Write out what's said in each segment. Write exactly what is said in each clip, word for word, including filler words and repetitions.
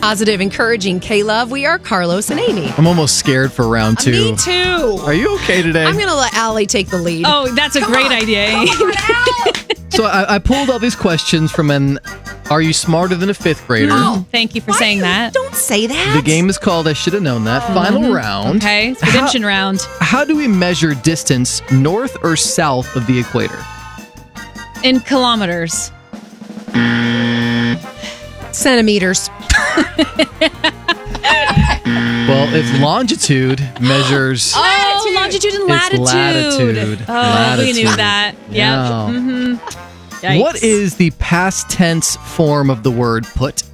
Positive, encouraging K-Love. We are Carlos and Amy. I'm almost scared for round two. Me too. Are you okay today? I'm going to let Allie take the lead. Oh, that's a Come great on. idea. Come on, Al. So I, I pulled all these questions from an Are You Smarter Than a Fifth Grader? Oh. Thank you for Why saying you- that. Don't say that. The game is called I Should Have Known That. Final round. Okay, it's redemption round. How do we measure distance north or south of the equator? In kilometers. Centimeters. Well, if longitude measures... Oh, longitude and It's latitude. latitude. Oh, we knew Latitude. that. Yep. Yeah. Mm-hmm. What is the past tense form of the word put?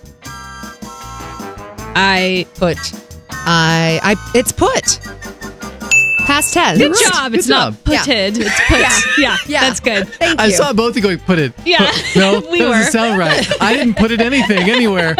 I Put. I. I. It's put. Past tense. Good right. job. Good It's job. not putted. It's put. Yeah. Yeah. Yeah. That's good. Thank you. I saw both of you going, put it. Yeah. Put- no, We that doesn't were. sound right. I didn't put it anything anywhere.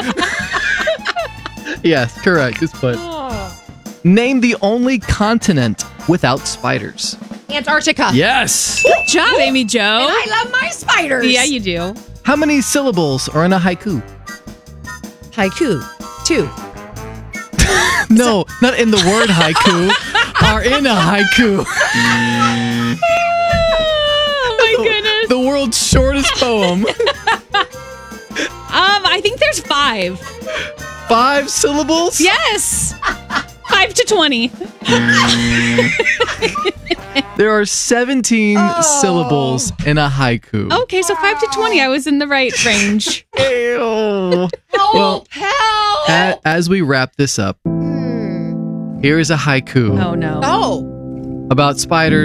Yes, correct. It's put. Name the only continent without spiders. Antarctica. Yes. Good job, Amy Jo. And I love my spiders. Yeah, you do. How many syllables are in a haiku? Haiku. Two. No, not in the word haiku. Are in a haiku. Oh my goodness. The world's shortest poem. Um, I think there's five. Five syllables? Yes. Five to twenty. There are seventeen Oh. syllables in a haiku. Okay, so five to twenty. I was in the right range. Ew. Well, Help. a- as we wrap this up, here is a haiku Oh no. Oh. about spiders.